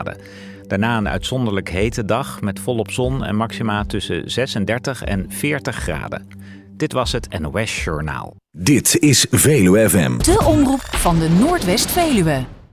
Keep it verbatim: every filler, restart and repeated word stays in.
graden. Daarna een uitzonderlijk hete dag met volop zon en maxima tussen zesendertig en veertig graden. Dit was het N O S Journaal. Dit is Veluwe F M. De omroep van de Noordwest-Veluwe.